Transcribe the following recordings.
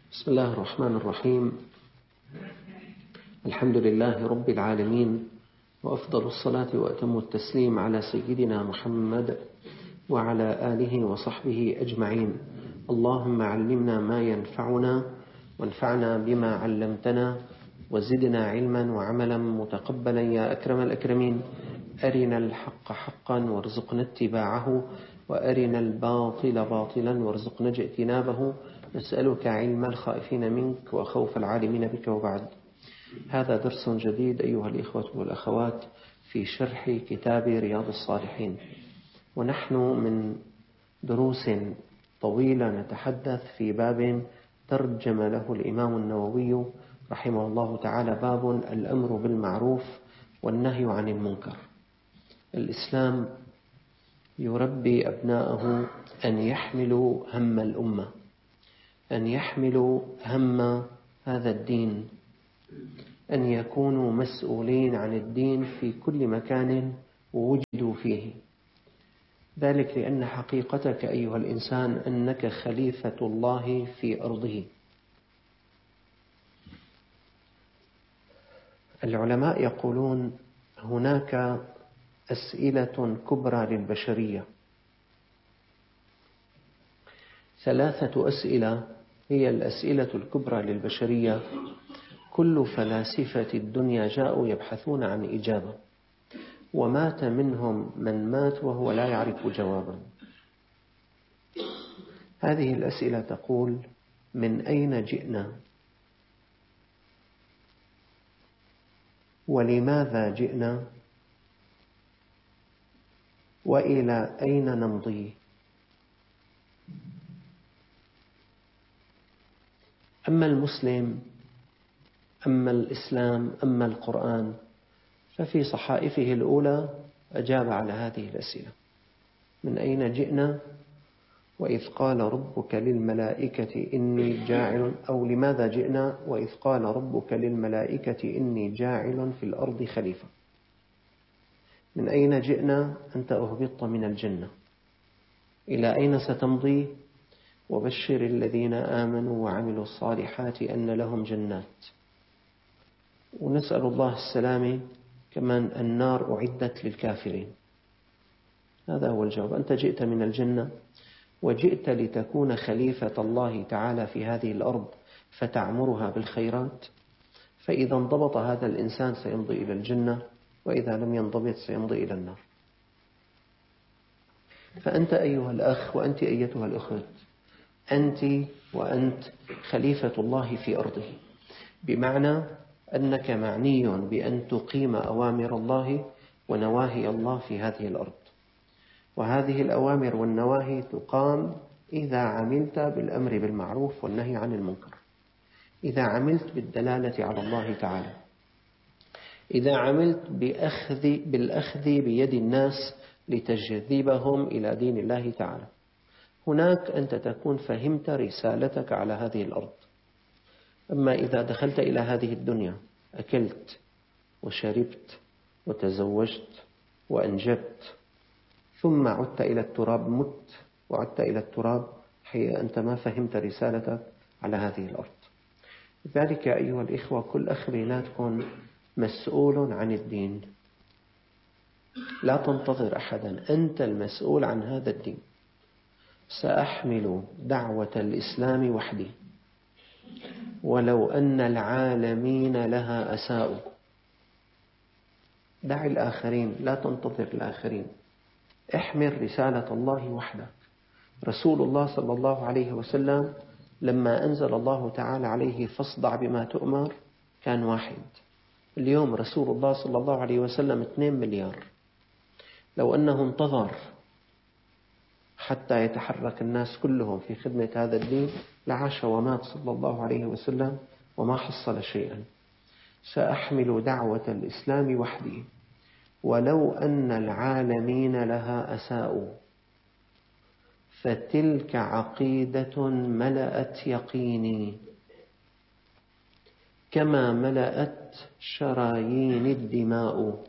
بسم الله الرحمن الرحيم. الحمد لله رب العالمين، وأفضل الصلاة وأتم التسليم على سيدنا محمد وعلى آله وصحبه أجمعين. اللهم علمنا ما ينفعنا وانفعنا بما علمتنا وزدنا علما وعملا متقبلا يا أكرم الأكرمين. أرنا الحق حقا وارزقنا اتباعه، وأرنا الباطل باطلا وارزقنا اجتنابه. نسألك علم الخائفين منك وخوف العالمين بك. وبعد، هذا درس جديد أيها الإخوة والأخوات في شرح كتاب رياض الصالحين، ونحن من دروس طويلة نتحدث في باب ترجم له الإمام النووي رحمه الله تعالى، باب الأمر بالمعروف والنهي عن المنكر. الإسلام يربي أبناءه أن يحملوا هم الأمة، أن يحملوا هم هذا الدين، أن يكونوا مسؤولين عن الدين في كل مكان وجدوا فيه. ذلك لأن حقيقتك أيها الإنسان أنك خليفة الله في أرضه. العلماء يقولون هناك أسئلة كبرى للبشرية، 3 أسئلة هي الأسئلة الكبرى للبشرية. كل فلاسفة الدنيا جاءوا يبحثون عن إجابة، ومات منهم من مات وهو لا يعرف جوابا. هذه الأسئلة تقول: من أين جئنا؟ ولماذا جئنا؟ وإلى أين نمضي؟ أما المسلم، أما الإسلام، أما القرآن، ففي صحائفه الأولى أجاب على هذه الأسئلة: من أين جئنا؟ وإذ قال ربك للملائكة إني جاعل، أو لماذا جئنا؟ وإذ قال ربك للملائكة إني جاعل في الأرض خليفة. من أين جئنا؟ أنت أهبطت من الجنة، إلى أين ستمضي؟ وبشر الذين آمنوا وعملوا الصالحات أن لهم جنات. ونسأل الله السلامة كمان، النار أعدت للكافرين. هذا هو الجواب. أنت جئت من الجنة وجئت لتكون خليفة الله تعالى في هذه الأرض فتعمرها بالخيرات، فإذا انضبط هذا الإنسان سيمضي إلى الجنة، وإذا لم ينضبط سيمضي إلى النار. فأنت أيها الأخ وأنت أيتها الأخت، أنت وأنت خليفة الله في أرضه، بمعنى أنك معني بأن تقيم أوامر الله ونواهي الله في هذه الأرض. وهذه الأوامر والنواهي تقام إذا عملت بالأمر بالمعروف والنهي عن المنكر، إذا عملت بالدلالة على الله تعالى، إذا عملت بالأخذ بيد الناس لتجذبهم إلى دين الله تعالى. هناك أنت تكون فهمت رسالتك على هذه الأرض. أما إذا دخلت إلى هذه الدنيا، أكلت وشربت وتزوجت وأنجبت، ثم عدت إلى التراب، مت وعدت إلى التراب، حقيقة أنت ما فهمت رسالتك على هذه الأرض. لذلك أيها الإخوة، كل أخ بيناتكم مسؤول عن الدين، لا تنتظر أحدا، أنت المسؤول عن هذا الدين. سأحمل دعوة الإسلام وحدي ولو أن العالمين لها أساءوا. دع الآخرين، لا تنتظر الآخرين، احمل رسالة الله وحدك. رسول الله صلى الله عليه وسلم لما أنزل الله تعالى عليه فاصدع بما تؤمر كان 1. اليوم رسول الله صلى الله عليه وسلم 2 مليار. لو أنه انتظر حتى يتحرك الناس كلهم في خدمة هذا الدين لعاش ومات صلى الله عليه وسلم وما حصل شيئا. سأحمل دعوة الإسلام وحدي ولو أن العالمين لها أساءوا. فتلك عقيدة ملأت يقيني كما ملأت شرايين الدماء.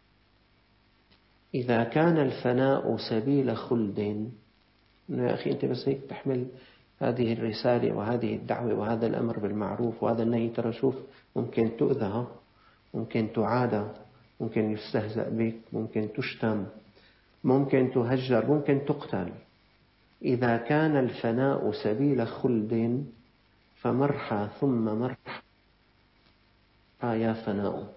إذا كان الفناء سبيل خلد، يا أخي أنت بس هيك تحمل هذه الرسالة وهذه الدعوة وهذا الأمر بالمعروف وهذا النهي، ترى شوف ممكن تؤذى، ممكن تعادى، ممكن يستهزأ بك، ممكن تشتم، ممكن تهجر، ممكن تقتل. إذا كان الفناء سبيل خلد فمرحى ثم مرحى يا فناء.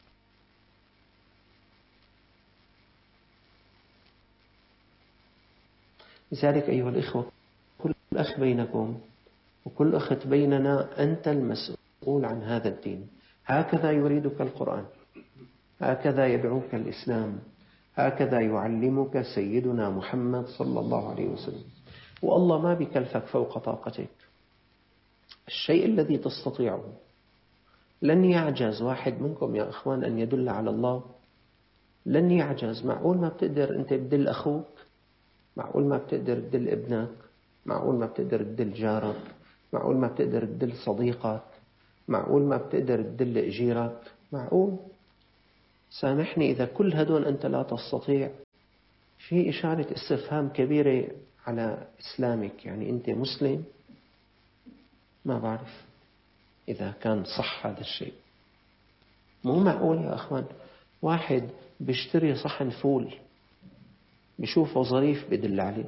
لذلك أيها الإخوة، كل أخ بينكم وكل أخت بيننا أنت المسؤول عن هذا الدين. هكذا يريدك القرآن، هكذا يدعوك الإسلام، هكذا يعلمك سيدنا محمد صلى الله عليه وسلم. والله ما بيكلفك فوق طاقتك. الشيء الذي تستطيعه لن يعجز واحد منكم يا أخوان أن يدل على الله، لن يعجز. معقول ما بتقدر أنت تدل أخوك؟ معقول ما بتقدر تدل ابنك؟ معقول ما بتقدر تدل جارك؟ معقول ما بتقدر تدل صديقك؟ معقول ما بتقدر تدل أجيرك؟ معقول؟ سامحني إذا كل هدول أنت لا تستطيع، في إشارة استفهام كبيرة على إسلامك. يعني أنت مسلم؟ ما بعرف إذا كان صح هذا الشيء. مو معقول يا أخوان واحد بيشتري صحن فول بيشوفه ظريف بدل عليه،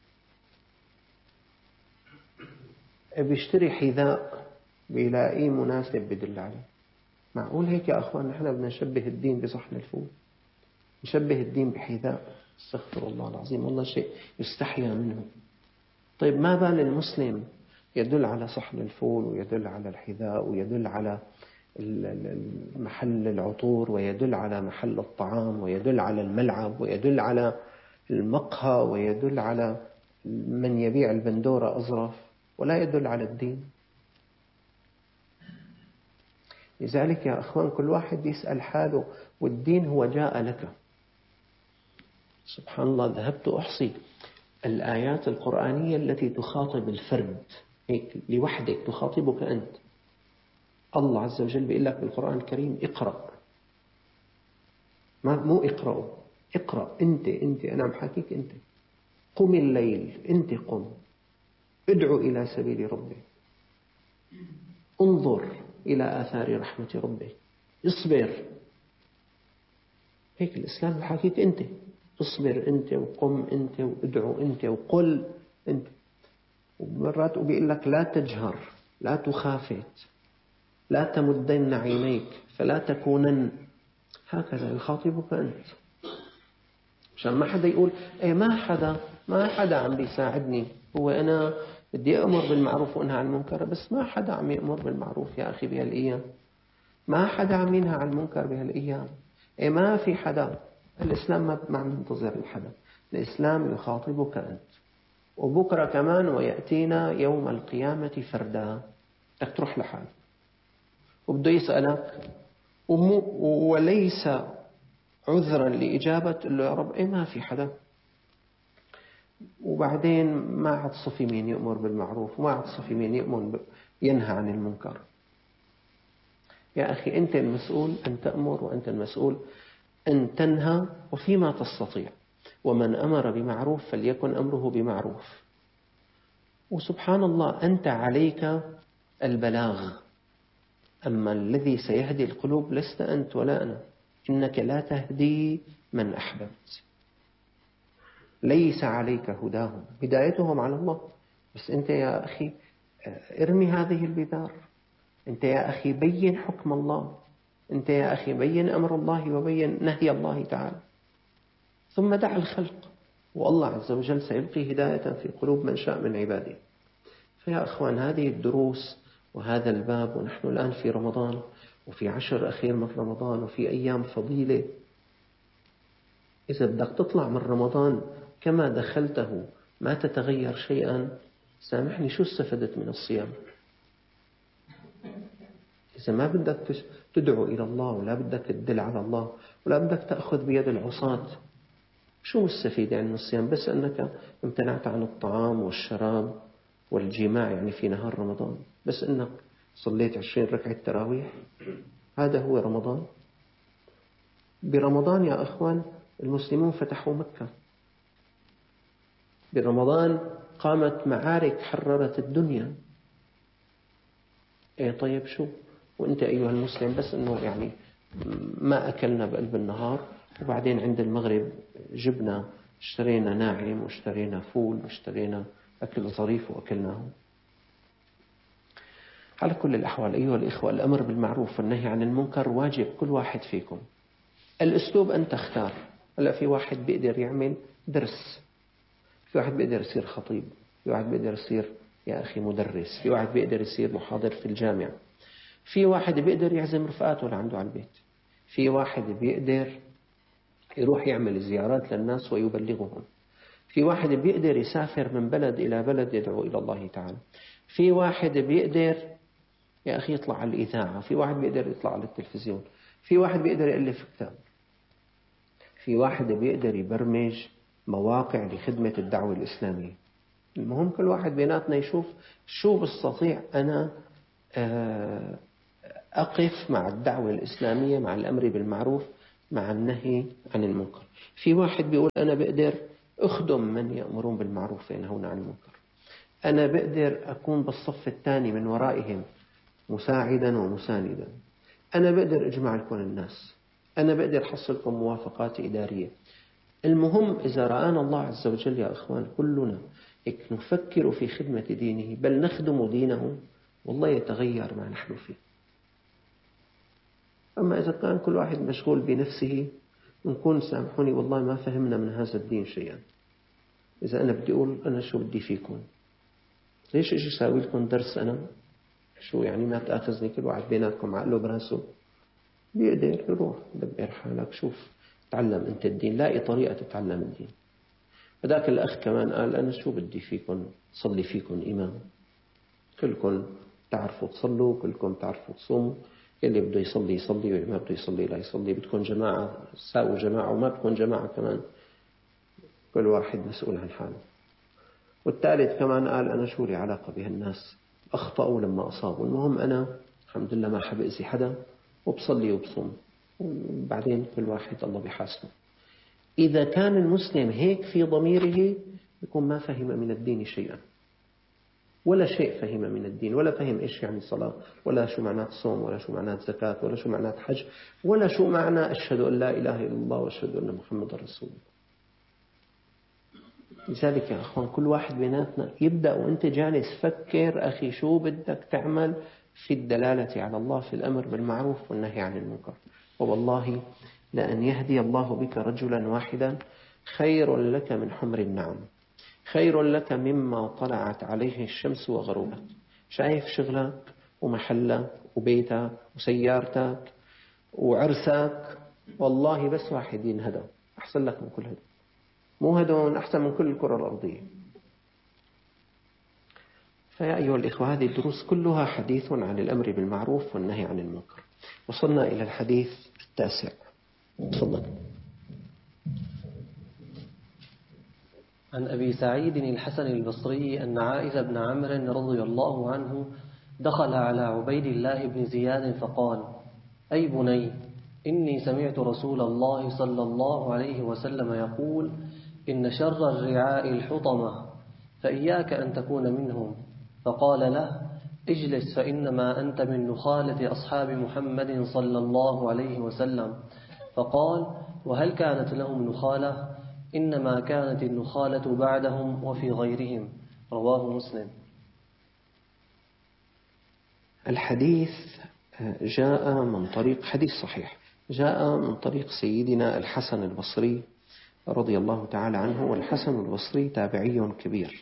بيشتري حذاء بيلاقيه مناسب بدل عليه. معقول هيك يا أخوان نحن بدنا نشبه الدين بصحن الفول، نشبه الدين بحذاء؟ استغفر الله العظيم، والله شيء يستحيا منه. طيب ما بال المسلم يدل على صحن الفول ويدل على الحذاء ويدل على محل العطور ويدل على محل الطعام ويدل على الملعب ويدل على المقهى ويدل على من يبيع البندورة أظرف ولا يدل على الدين؟ لذلك يا أخوان كل واحد يسأل حاله، والدين هو جاء لك. سبحان الله، ذهبت أحصي الآيات القرآنية التي تخاطب الفرد هيك لوحدك، تخاطبك أنت. الله عز وجل بيقول لك بالقرآن الكريم اقرأ، مو اقرأوا، اقرأ أنت أنا عم حكيك أنت. قم الليل، أنت قم، ادعو إلى سبيل ربك، انظر إلى آثار رحمة ربك، اصبر. هيك الإسلام بحكيك أنت، اصبر أنت وقم أنت وادعو أنت وقل أنت. ومرات بيقول لك لا تجهر، لا تخافت، لا تمدن عينيك فلا تكونن. هكذا يخاطبك أنت، عشان ما حدا يقول إيه ما حدا عم بيساعدني، هو أنا بدي أمر بالمعروف وأنهى عن المنكر بس ما حدا عم يأمر بالمعروف يا أخي بهالأيام، ما حدا عم ينهى عن المنكر بهالأيام، إيه ما في حدا. الإسلام ما عم ينتظر الحدا، الإسلام يخاطبك أنت. وبكرة كمان ويأتينا يوم القيامة فردا، بدك تروح لحالك وبده يسألك وليس عذرا لإجابة له يا رب إيه ما في حدا. وبعدين ما عاد صفي مين يأمر بالمعروف وما عاد صفي مين ينهى عن المنكر. يا أخي أنت المسؤول أن تأمر وأنت المسؤول أن تنهى وفيما تستطيع. ومن أمر بمعروف فليكن أمره بمعروف. وسبحان الله أنت عليك البلاغ، أما الذي سيهدي القلوب لست أنت ولا أنا. إنك لا تهدي من أحببت، ليس عليك هداهم، هدايتهم على الله. بس أنت يا أخي ارمي هذه البذار، أنت يا أخي بين حكم الله، أنت يا أخي بين أمر الله وبين نهي الله تعالى، ثم دع الخلق، والله عز وجل سيلقي هداية في قلوب من شاء من عباده. فيا أخوان هذه الدروس وهذا الباب، ونحن الآن في رمضان وفي عشر أخير من رمضان وفي أيام فضيلة. إذا بدك تطلع من رمضان كما دخلته ما تتغير شيئا، سامحني شو استفدت من الصيام؟ إذا ما بدك تدعو إلى الله ولا بدك تدل على الله ولا بدك تأخذ بيد العصاة، شو مستفيد يعني من الصيام؟ بس أنك امتنعت عن الطعام والشراب والجماع يعني في نهار رمضان، بس أنك صليت 20 ركعة تراويح، هذا هو رمضان؟ برمضان يا أخوان المسلمون فتحوا مكة، برمضان قامت معارك حررت الدنيا. إيه طيب شو؟ وأنت أيها المسلم بس أنه يعني ما أكلنا بقلب النهار، وبعدين عند المغرب جبنا اشترينا ناعم واشترينا فول واشترينا أكل ظريف وأكلناه. على كل الأحوال أيها الإخوة، الأمر بالمعروف والنهي عن المنكر واجب كل واحد فيكم. الأسلوب أن تختار. هلا في واحد بيقدر يعمل درس، في واحد بيقدر يصير خطيب، في واحد بيقدر يصير يا أخي مدرس، في واحد بيقدر يصير محاضر في الجامعة، في واحد بيقدر يعزم رفقاته لعنده على البيت، في واحد بيقدر يروح يعمل زيارات للناس ويبلغهم، في واحد بيقدر يسافر من بلد إلى بلد يدعو إلى الله تعالى، في واحد بيقدر يا أخي يطلع على الإذاعة، في واحد بيقدر يطلع على التلفزيون، في واحد بيقدر يألف كتاب، في واحد بيقدر يبرمج مواقع لخدمة الدعوة الإسلامية. المهم كل واحد بيناتنا يشوف شو بستطيع أنا أقف مع الدعوة الإسلامية، مع الأمر بالمعروف، مع النهي عن المنكر. في واحد بيقول أنا بقدر أخدم من يأمرون بالمعروف وينهون عن المنكر، أنا بقدر أكون بالصف الثاني من ورائهم مساعدا ومساندا، أنا بقدر أجمع لكم الناس، أنا بقدر أحصلكم موافقات إدارية. المهم إذا رآنا الله عز وجل يا أخوان كلنا هيك نفكر في خدمة دينه بل نخدم دينه، والله يتغير ما نحن فيه. أما إذا كان كل واحد مشغول بنفسه نكون سامحوني والله ما فهمنا من هذا الدين شيئا. إذا أنا بدي أقول أنا شو بدي فيكم، ليش إيش أساوي لكم درس أنا؟ شو يعني ما تأخذني كل واحد بيناتكم عقله براسه؟ بيقدر يروح دبر حالك، شوف تعلم أنت الدين، لاقي طريقة تتعلم الدين. فذاك الأخ كمان قال أنا شو بدي فيكم، صلي فيكم إمام، كلكم تعرفوا تصلوا، كلكم تعرفوا تصوموا، اللي بده يصلي يصلي واللي ما بده يصلي لا يصلي، بدكم جماعة ساووا جماعة وما بدكم جماعة كمان كل واحد مسؤول عن حاله. والثالث كمان قال أنا شو لي علاقة بهالناس، أخطأوا لما أصابوا، المهم أنا الحمد لله ما حب أذي حدا وبصلي وبصوم، وبعدين كل واحد الله بيحاسبه. إذا كان المسلم هيك في ضميره يكون ما فهم من الدين شيئا، ولا شيء فهم من الدين، ولا فهم إيش يعني صلاة، ولا شو معنات صوم، ولا شو معنات زكاة، ولا شو معنات حج، ولا شو معنى أشهد أن لا إله إلا الله وأشهد أن محمد رسول الله. لذلك يا أخوان كل واحد بيناتنا يبدأ وأنت جالس فكر أخي شو بدك تعمل في الدلالة على الله في الأمر بالمعروف والنهي عن المنكر. ووالله لأن يهدي الله بك رجلا واحدا خير لك من حمر النعم، خير لك مما طلعت عليه الشمس وغربت. شايف شغلك ومحلك وبيتك وسيارتك وعرسك، والله بس واحد ينهدى أحسن لك من كل هذا، مو هدون أحسن من كل الكرة الأرضية. فيا أيها الإخوة هذه الدروس كلها حديث عن الأمر بالمعروف والنهي عن المنكر. وصلنا إلى الحديث التاسع. تفضل. عن أبي سعيد الحسن البصري أن عائذ بن عمرو رضي الله عنه دخل على عبيد الله بن زياد فقال: أي بني، إني سمعت رسول الله صلى الله عليه وسلم يقول: إن شر الرعاء الحطمة، فإياك أن تكون منهم. فقال له: اجلس، فإنما أنت من نخالة أصحاب محمد صلى الله عليه وسلم. فقال: وهل كانت لهم نخالة؟ إنما كانت النخالة بعدهم وفي غيرهم. رواه مسلم. الحديث جاء من طريق حديث صحيح، جاء من طريق سيدنا الحسن البصري رضي الله تعالى عنه. والحسن البصري تابعي كبير.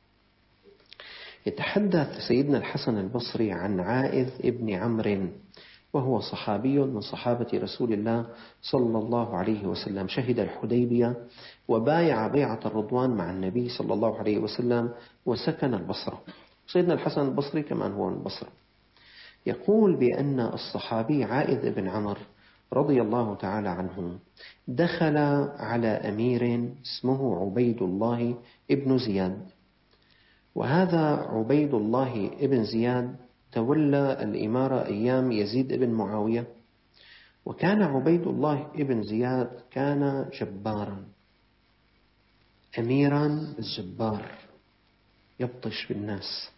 يتحدث سيدنا الحسن البصري عن عائذ ابن عمرو، وهو صحابي من صحابة رسول الله صلى الله عليه وسلم، شهد الحديبية وبايع بيعة الرضوان مع النبي صلى الله عليه وسلم، وسكن البصرة. سيدنا الحسن البصري كمان هو من البصرة. يقول بأن الصحابي عائذ بن عمرو رضي الله تعالى عنه دخل على أمير اسمه عبيد الله ابن زياد، وهذا عبيد الله ابن زياد تولى الإمارة أيام يزيد ابن معاوية. وكان عبيد الله ابن زياد كان جبارا، أميرا الجبار، يبطش بالناس.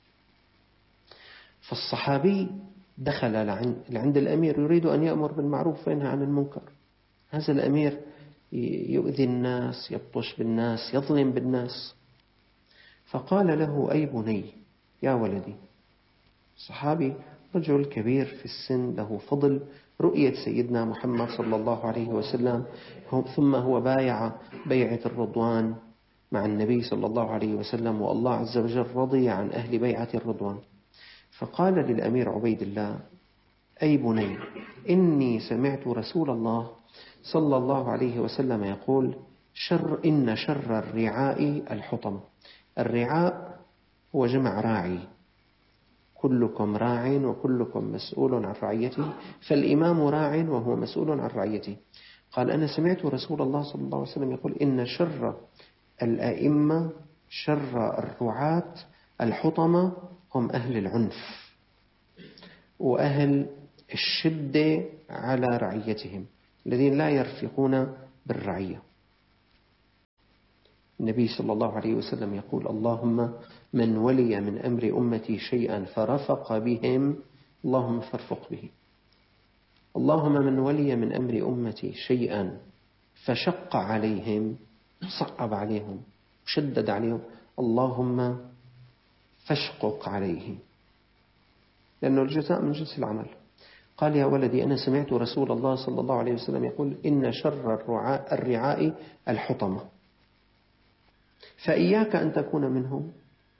فالصحابي دخل لعند الأمير يريد أن يأمر بالمعروف وينهى عن المنكر. هذا الأمير يؤذي الناس، يبطش بالناس، يظلم بالناس. فقال له: أي بني، يا ولدي. صحابي رجل كبير في السن، له فضل رؤية سيدنا محمد صلى الله عليه وسلم، ثم هو بايع بيعة الرضوان مع النبي صلى الله عليه وسلم، والله عز وجل رضي عن أهل بيعة الرضوان. فقال للأمير عبيد الله: أي بني، إني سمعت رسول الله صلى الله عليه وسلم يقول: إن شر الرعاء الحطم. الرعاء هو جمع راعي، كلكم راع وكلكم مسؤول عن رعيته، فالإمام راع وهو مسؤول عن رعيته. قال: أنا سمعت رسول الله صلى الله عليه وسلم يقول: إن شر الأئمة، شر الرعاة الحطمة، هم أهل العنف وأهل الشدة على رعيتهم، الذين لا يرفقون بالرعية. النبي صلى الله عليه وسلم يقول: اللهم من ولي من أمر أمتي شيئا فرفق بهم اللهم فارفق به. اللهم من ولي من أمر أمتي شيئا فشق عليهم، صعب عليهم، شدد عليهم، اللهم فاشقق عليهم، لأنه الجزاء من جنس العمل. قال: يا ولدي، أنا سمعت رسول الله صلى الله عليه وسلم يقول: إن شر الرعاء الحطمة، فإياك أن تكون منهم.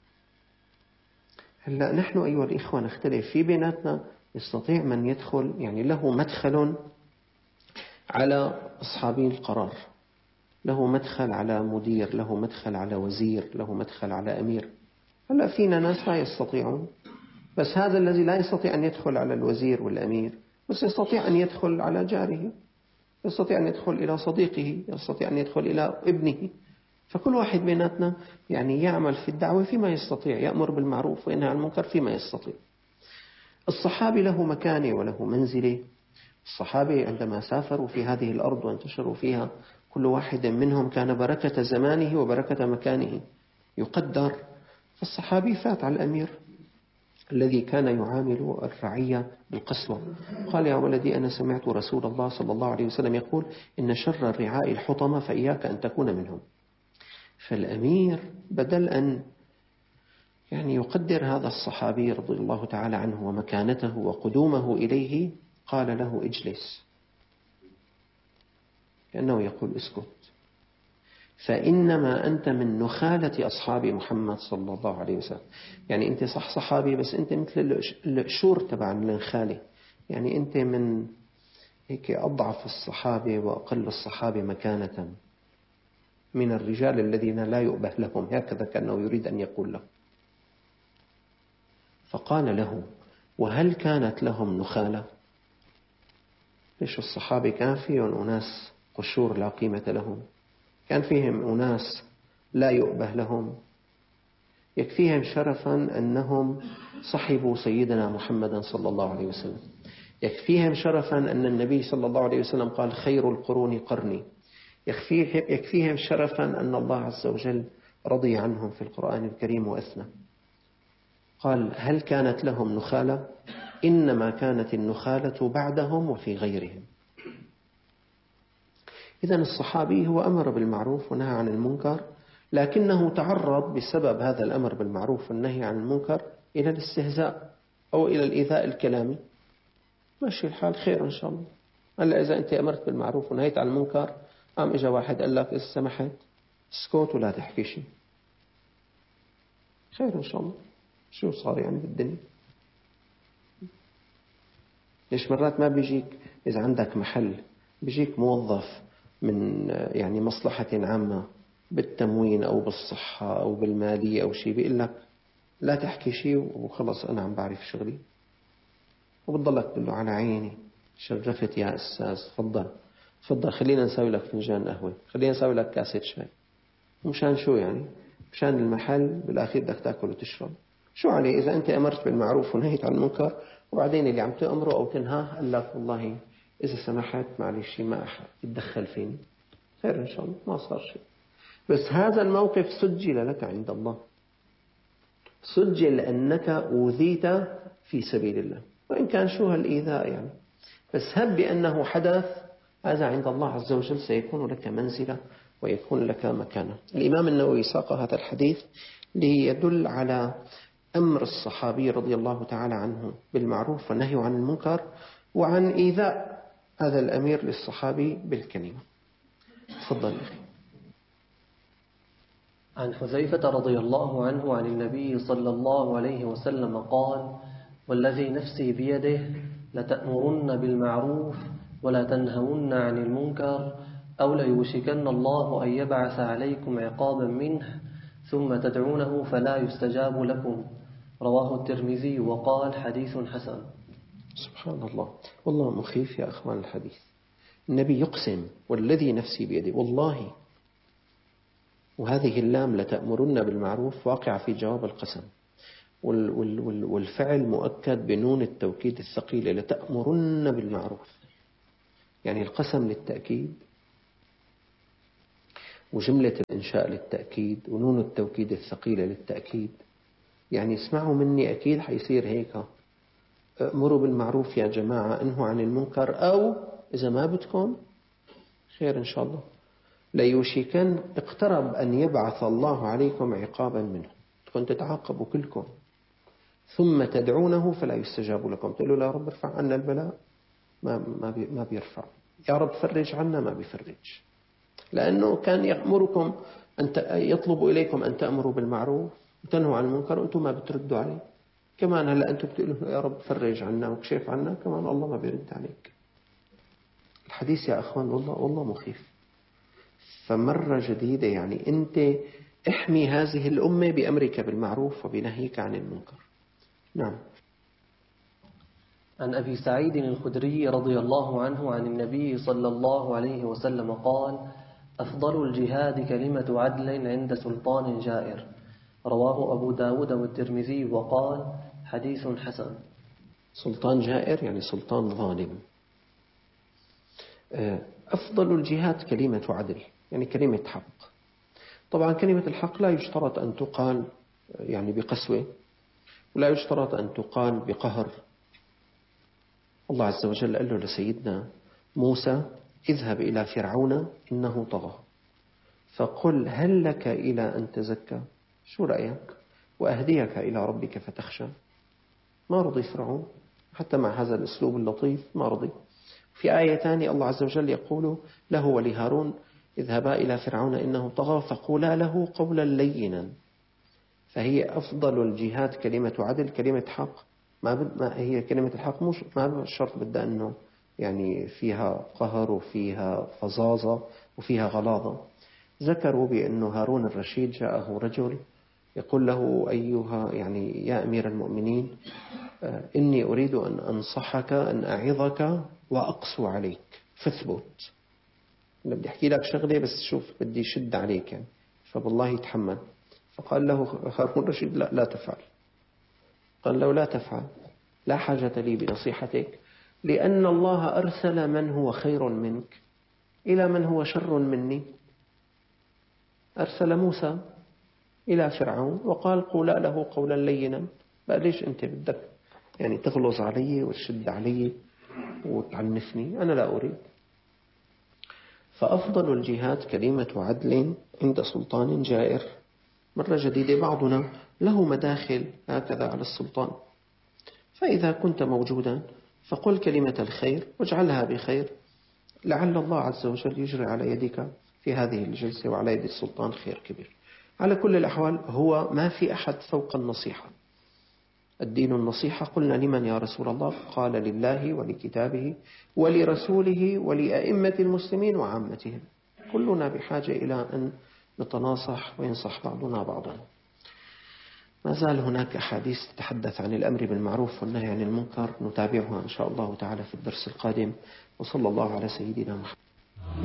هلأ نحن أيها الإخوة نختلف في بيناتنا. يستطيع من يدخل، يعني له مدخل على أصحابي القرار، له مدخل على مدير، له مدخل على وزير، له مدخل على أمير. هلأ فينا ناس لا يستطيعون، بس هذا الذي لا يستطيع أن يدخل على الوزير والأمير، بس يستطيع أن يدخل على جاره، يستطيع أن يدخل إلى صديقه، يستطيع أن يدخل إلى ابنه. فكل واحد بيناتنا يعني يعمل في الدعوة فيما يستطيع، يأمر بالمعروف وينهى عن المنكر فيما يستطيع. الصحابي له مكانة وله منزلة. الصحابة عندما سافروا في هذه الأرض وانتشروا فيها، كل واحد منهم كان بركة زمانه وبركة مكانه يقدر. فالصحابي فات على الأمير الذي كان يعامل الرعية بالقسوة. قال: يا ولدي، أنا سمعت رسول الله صلى الله عليه وسلم يقول: إن شر الرعاء الحطمة، فإياك أن تكون منهم. فالأمير بدل أن يقدر هذا الصحابي رضي الله تعالى عنه ومكانته وقدومه إليه، قال له: اجلس، كأنه يقول: اسكت، فإنما أنت من نخالة أصحاب محمد صلى الله عليه وسلم. يعني أنت صح صحابي، بس أنت مثل القشور تبع النخالة، يعني أنت من هيك أضعف الصحابة وأقل الصحابة مكانة من الرجال الذين لا يؤبه لهم، هكذا كأنه يريد أن يقول له. فقال له: وهل كانت لهم نخالة؟ ليش الصحابة كان فيهم أناس قشور لا قيمة لهم، كان فيهم أناس لا يؤبه لهم، يكفيهم شرفا أنهم صحبوا سيدنا محمد صلى الله عليه وسلم، يكفيهم شرفا أن النبي صلى الله عليه وسلم قال: خير القرون قرني، يكفيهم شرفا أن الله عز وجل رضي عنهم في القرآن الكريم وأثنى. قال: هل كانت لهم نخالة؟ إنما كانت النخالة بعدهم وفي غيرهم. إذن الصحابي هو أمر بالمعروف ونهى عن المنكر، لكنه تعرض بسبب هذا الأمر بالمعروف والنهي عن المنكر إلى الاستهزاء أو إلى الإيذاء الكلامي. ماشي الحال، خير إن شاء الله. هلا إذا أنت أمرت بالمعروف ونهيت عن المنكر، قام إجا واحد قال لك: إذا سمحت اسكت ولا تحكي شيء، خير إن شاء الله. شو صار يعني بالدنيا؟ ليش مرات ما بيجيك إذا عندك محل، بيجيك موظف من مصلحة عامة بالتموين أو بالصحة أو بالمالية أو شيء، بيقول لك لا تحكي شيء وخلص أنا عم بعرف شغلي، وبتضلك تقول له: على عيني، شرفت يا أستاذ، تفضل خلينا نسوي لك فنجان قهوة، خلينا نسوي لك كاسة شاي. مشان شو يعني؟ مشان المحل بالأخير بدك تأكل وتشرب. شو عليه إذا أنت أمرت بالمعروف ونهيت عن المنكر، وبعدين اللي عم تأمره أو تنهاه قال لك: والله إذا سمحت معلش ما أحد يتدخل فيني، خير إن شاء الله، ما صار شيء. بس هذا الموقف سجل لك عند الله، سجل أنك أوذيت في سبيل الله، وإن كان شو هالإيذاء يعني، بس هب بأنه حدث، هذا عند الله عز وجل سيكون لك منزلة ويكون لك مكانة. الإمام النووي ساق هذا الحديث ليدل على أمر الصحابي رضي الله تعالى عنه بالمعروف والنهي عن المنكر، وعن إيذاء هذا الأمير للصحابي بالكلمة. تفضل. عن حذيفة رضي الله عنه عن النبي صلى الله عليه وسلم قال: والذي نفسي بيده لتأمرن بالمعروف ولا تنهون عن المنكر أو ليوشكن الله أن يبعث عليكم عقابا منه ثم تدعونه فلا يستجاب لكم. رواه الترمذي وقال: حديث حسن. سبحان الله، والله مخيف يا أخوان الحديث. النبي يقسم والذي نفسي بيده، والله، وهذه اللام لتأمرن بالمعروف واقع في جواب القسم، والفعل مؤكد بنون التوكيد الثقيلة، لتأمرن بالمعروف، يعني القسم للتأكيد وجملة الإنشاء للتأكيد ونون التوكيد الثقيلة للتأكيد. يعني اسمعوا مني، أكيد حيصير هيك. أمروا بالمعروف يا جماعة، انهوا عن المنكر، أو إذا ما بدكم خير إن شاء الله ليوشكن اقترب أن يبعث الله عليكم عقابا منه، تكون تتعاقبوا كلكم، ثم تدعونه فلا يستجاب لكم. تقولوا لا رب ارفع عنا البلاء، ما بيرفع. يا رب فرج عنا، ما بيفرج، لأنه كان يأمركم يطلب إليكم أن تأمروا بالمعروف وتنهوا عن المنكر وأنتم ما بتردوا عليه. كمان هلأ أنتم بتقولوا يا رب فرج عنا وكشف عنا، كمان الله ما بيرد عليك. الحديث يا أخوان والله مخيف. فمرة جديدة يعني أنت احمي هذه الأمة بأمرك بالمعروف وبنهيك عن المنكر. نعم. عن أبي سعيد الخدري رضي الله عنه عن النبي صلى الله عليه وسلم قال: أفضل الجهاد كلمة عدل عند سلطان جائر. رواه أبو داود والترمذي وقال: حديث حسن. سلطان جائر يعني سلطان ظالم. أفضل الجهاد كلمة عدل، يعني كلمة حق. طبعا كلمة الحق لا يشترط أن تقال يعني بقسوة، ولا يشترط أن تقال بقهر. الله عز وجل قال له لسيدنا موسى: اذهب إلى فرعون إنه طغى فقل هل لك إلى أن تزكى، شو رأيك، وأهديك إلى ربك فتخشى. ما رضي فرعون حتى مع هذا الأسلوب اللطيف، ما رضي. في آية ثانية الله عز وجل يقول له ولهارون: اذهبا إلى فرعون إنه طغى فقولا له قولا لينا. فهي أفضل الجهاد كلمة عدل، كلمة حق. ما هي كلمة الحق مش ما شرط بدها أنه يعني فيها قهر وفيها فظاظة وفيها غلاظة. ذكروا بأنه هارون الرشيد جاءه رجل يقول له: أيها يعني يا أمير المؤمنين، إني أريد أن أنصحك، أن أعظك وأقسو عليك فاثبت. بدي أحكي لك شغلة بس شوف بدي شد عليك يعني، فبالله يتحمل. فقال له هارون الرشيد: لا تفعل. قال له: لا تفعل، لا حاجة لي بنصيحتك، لأن الله أرسل من هو خير منك إلى من هو شر مني. أرسل موسى إلى فرعون وقال: قولا له قولا لينا. بقى ليش أنت بدك يعني تغلظ علي وتشد علي وتعنفني؟ أنا لا أريد. فأفضل الجهاد كلمة عدل عند سلطان جائر. مرة جديدة، بعضنا له مداخل هكذا على السلطان، فإذا كنت موجودا فقل كلمة الخير واجعلها بخير، لعل الله عز وجل يجري على يدك في هذه الجلسة وعلى يد السلطان خير كبير. على كل الأحوال هو ما في أحد فوق النصيحة. الدين النصيحة. قلنا: لمن يا رسول الله؟ قال: لله ولكتابه ولرسوله ولأئمة المسلمين وعامتهم. كلنا بحاجة إلى أن نتناصح وينصح بعضنا بعضا. ما زال هناك أحاديث تتحدث عن الأمر بالمعروف والنهي عن المنكر، نتابعها إن شاء الله تعالى في الدرس القادم. وصلى الله على سيدنا محمد.